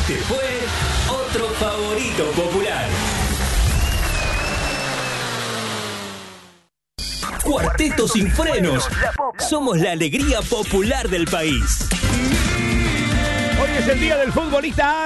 Este fue otro favorito popular. Cuarteto sin frenos. Somos la alegría popular del país. Hoy es el día del futbolista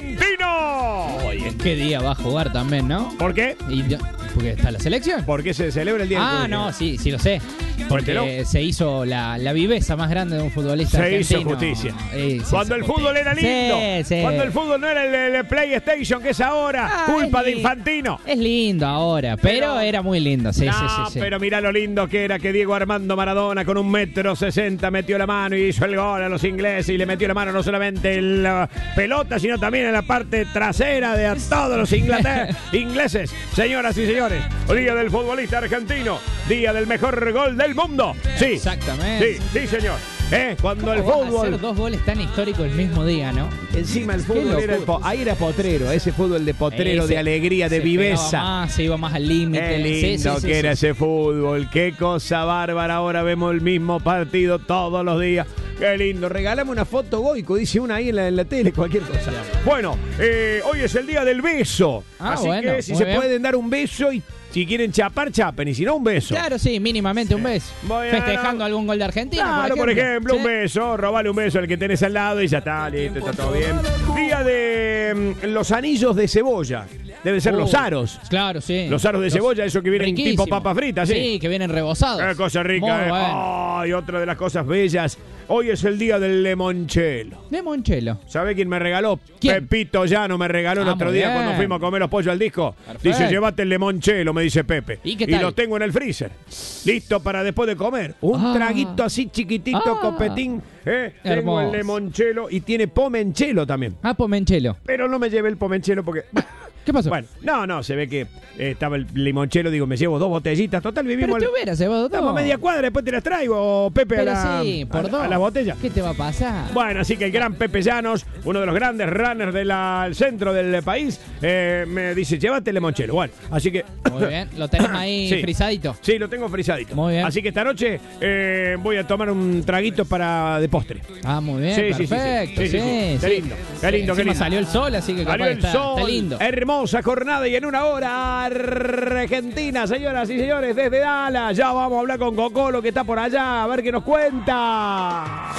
argentino. Oye, ¿qué día va a jugar también, no? ¿Por qué? Porque está la selección. ¿Por qué se celebra el día del futbolista? No, sí lo sé. Porque se hizo la viveza más grande de un futbolista argentino. Se hizo justicia. Cuando el fútbol era lindo. Sí. Cuando el fútbol no era el PlayStation que es ahora. Culpa de Infantino. Es lindo ahora, pero era muy lindo. Sí. Pero mirá lo lindo que era que Diego Armando Maradona con 1,60 m metió la mano y hizo el gol a los ingleses. Y le metió la mano no solamente en la pelota, sino también en la parte trasera de a todos los ingleses. Señoras y señores, día del futbolista argentino. Día del mejor gol del mundo. Sí. Exactamente. Sí, señor. Cuando el ¿Cómo fútbol. hacer 2 goles tan históricos el mismo día, ¿no? Encima el fútbol ahí era potrero, ese fútbol de potrero, de alegría, de viveza. Se iba más al límite. Qué lindo que era ese fútbol, qué cosa bárbara. Ahora vemos el mismo partido todos los días. Qué lindo. Regálame una foto, Goico, dice una ahí en la tele, cualquier cosa. Bueno, hoy es el día del beso. Así que si se pueden dar un beso y si quieren chapar, chapen. Y si no, un beso. Claro, sí, mínimamente un beso. Festejando algún gol de Argentina. Claro, por ejemplo, un beso. Robale un beso al que tenés al lado y ya está, listo, está todo bien. Día de los anillos de cebolla. Deben ser los aros. Claro, sí. Los aros de cebolla, eso que vienen tipo papas fritas, ¿sí? Sí, que vienen rebozados. Qué cosa rica, bueno. Y otra de las cosas bellas. Hoy es el día del limonchelo. Limonchelo. ¿Sabe quién me regaló? ¿Quién? Pepito Llano me regaló el otro día cuando fuimos a comer los pollos al disco. Perfecto. Dice, llévate el limonchelo, me dice Pepe. ¿Y qué tal? Y lo tengo en el freezer. Listo para después de comer. Un traguito así chiquitito, copetín. Tengo el limonchelo y tiene pomenchelo también. Pomenchelo. Pero no me llevé el pomenchelo porque... ¿Qué pasó? Bueno, no, se ve que estaba el limonchelo, digo, me llevo 2 botellitas, total, vivimos... Pero te hubieras llevado 2. Estamos media cuadra, después te las traigo, Pepe, pero a la botella. ¿Qué te va a pasar? Bueno, así que el gran Pepe Llanos, uno de los grandes runners del centro del país, me dice, llévate el limonchelo. Bueno, así que... Muy bien, ¿lo tenés ahí frisadito? Sí, lo tengo frisadito. Muy bien. Así que esta noche voy a tomar un traguito de postre. Muy bien, perfecto. Sí. Qué lindo. Salió el sol, así que salió el sol. Está lindo. Hermosa jornada y en una hora Argentina, señoras y señores, desde Dallas. Ya vamos a hablar con Cocolo que está por allá, a ver qué nos cuenta.